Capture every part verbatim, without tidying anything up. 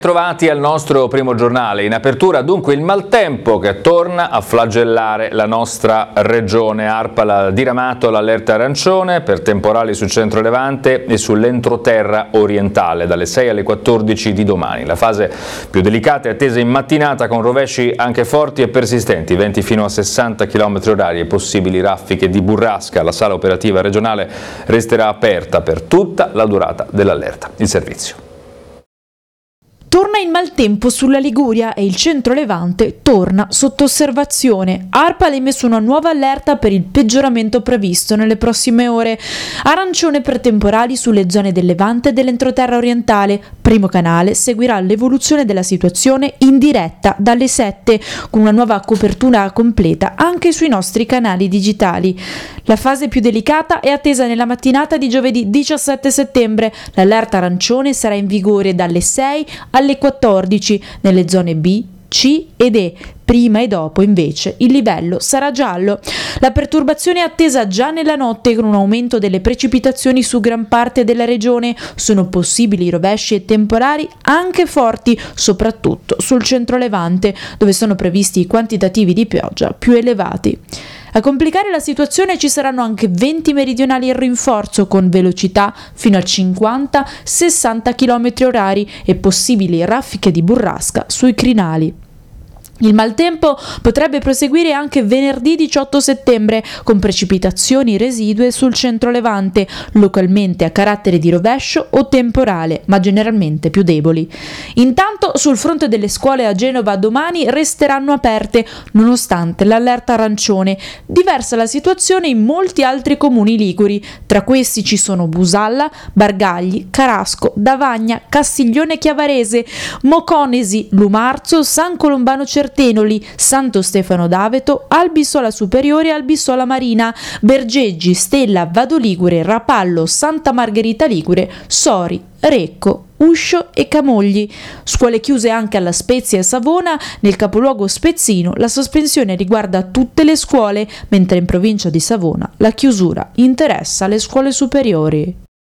Trovati al nostro primo giornale. In apertura dunque il maltempo che torna a flagellare la nostra regione. ARPAL ha diramato l'allerta arancione per temporali sul centro Levante e sull'entroterra orientale dalle sei alle quattordici di domani. La fase più delicata è attesa in mattinata con rovesci anche forti e persistenti, venti fino a sessanta chilometri orari e possibili raffiche di burrasca. La sala operativa regionale resterà aperta per tutta la durata dell'allerta. Il servizio. Torna il maltempo sulla Liguria e il centro Levante torna sotto osservazione. ARPAL ha emesso una nuova allerta per il peggioramento previsto nelle prossime ore. Arancione per temporali sulle zone del Levante e dell'entroterra orientale. Primo canale seguirà l'evoluzione della situazione in diretta dalle sette, con una nuova copertura completa anche sui nostri canali digitali. La fase più delicata è attesa nella mattinata di giovedì diciassette settembre. L'allerta arancione sarà in vigore dalle sei alle quattordici nelle zone B, C ed E. Prima e dopo invece il livello sarà giallo. La perturbazione è attesa già nella notte con un aumento delle precipitazioni su gran parte della regione. Sono possibili rovesci e temporali anche forti, soprattutto sul centro Levante, dove sono previsti i quantitativi di pioggia più elevati. A complicare la situazione ci saranno anche venti meridionali in rinforzo con velocità fino a cinquanta sessanta chilometri orari e possibili raffiche di burrasca sui crinali. Il maltempo potrebbe proseguire anche venerdì diciotto settembre con precipitazioni residue sul centro Levante, localmente a carattere di rovescio o temporale, ma generalmente più deboli. Intanto sul fronte delle scuole a Genova domani resteranno aperte nonostante l'allerta arancione. Diversa la situazione in molti altri comuni liguri. Tra questi ci sono Busalla, Bargagli, Carasco, Davagna, Castiglione Chiavarese, Moconesi, Lumarzo, San Colombano Certosa, Tenoli, Santo Stefano d'Aveto, Albisola Superiore e Albisola Marina, Bergeggi, Stella, Vado Ligure, Rapallo, Santa Margherita Ligure, Sori, Recco, Uscio e Camogli. Scuole chiuse anche alla Spezia e Savona. Nel capoluogo spezzino la sospensione riguarda tutte le scuole, mentre in provincia di Savona la chiusura interessa le scuole superiori.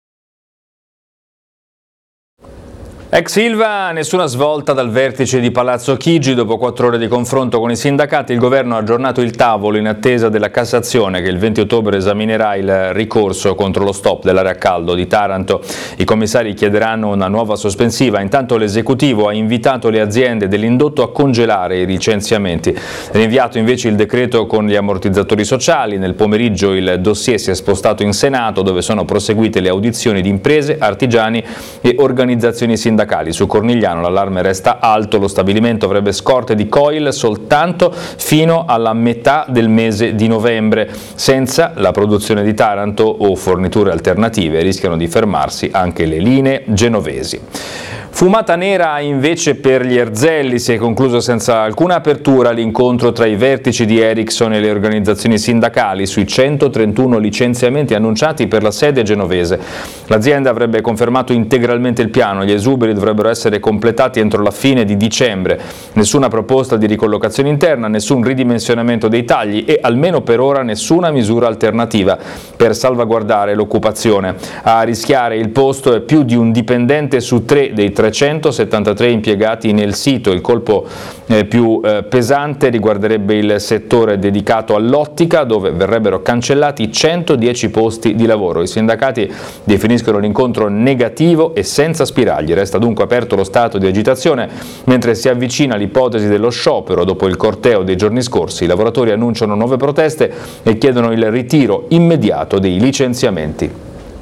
Ex Ilva, nessuna svolta dal vertice di Palazzo Chigi. Dopo quattro ore di confronto con i sindacati, il governo ha aggiornato il tavolo in attesa della Cassazione che il venti ottobre esaminerà il ricorso contro lo stop dell'area a caldo di Taranto. I commissari chiederanno una nuova sospensiva. Intanto l'esecutivo ha invitato le aziende dell'indotto a congelare i licenziamenti. Rinviato invece il decreto con gli ammortizzatori sociali. Nel pomeriggio il dossier si è spostato in Senato, dove sono proseguite le audizioni di imprese, artigiani e organizzazioni sindacali. Su Cornigliano l'allarme resta alto, lo stabilimento avrebbe scorte di coil soltanto fino alla metà del mese di novembre. Senza la produzione di Taranto o forniture alternative rischiano di fermarsi anche le linee genovesi. Fumata nera invece per gli Erzelli. Si è concluso senza alcuna apertura l'incontro tra i vertici di Ericsson e le organizzazioni sindacali sui centotrentuno licenziamenti annunciati per la sede genovese. L'azienda avrebbe confermato integralmente il piano, gli esuberi dovrebbero essere completati entro la fine di dicembre. Nessuna proposta di ricollocazione interna, nessun ridimensionamento dei tagli e almeno per ora nessuna misura alternativa per salvaguardare l'occupazione. A rischiare il posto è più di un dipendente su tre dei trecentosettantatré impiegati nel sito. Il colpo eh, più eh, pesante riguarderebbe il settore dedicato all'ottica, dove verrebbero cancellati centodieci posti di lavoro. I sindacati definiscono l'incontro negativo e senza spiragli. Resta dunque aperto lo stato di agitazione mentre si avvicina l'ipotesi dello sciopero. Dopo il corteo dei giorni scorsi, i lavoratori annunciano nuove proteste e chiedono il ritiro immediato dei licenziamenti.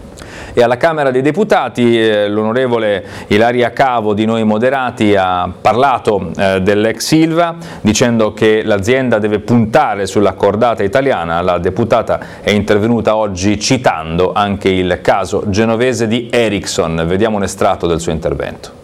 E alla Camera dei Deputati eh, l'onorevole Ilaria Cavo di Noi Moderati ha parlato eh, dell'ex Ilva dicendo che l'azienda deve puntare sulla cordata italiana. La deputata è intervenuta oggi citando anche il caso genovese di Ericsson. Vediamo un estratto del suo intervento.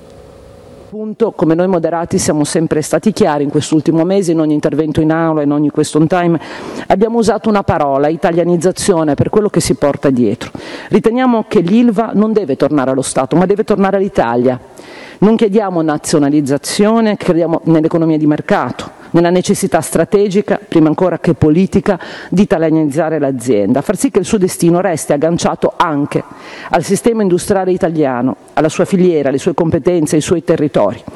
Punto, come Noi Moderati siamo sempre stati chiari in quest'ultimo mese, in ogni intervento in aula, in ogni question time, abbiamo usato una parola, italianizzazione, per quello che si porta dietro. Riteniamo che l'Ilva non deve tornare allo Stato, ma deve tornare all'Italia. Non chiediamo nazionalizzazione, crediamo nell'economia di mercato, nella necessità strategica, prima ancora che politica, di italianizzare l'azienda, far sì che il suo destino resti agganciato anche al sistema industriale italiano, alla sua filiera, alle sue competenze, ai suoi territori.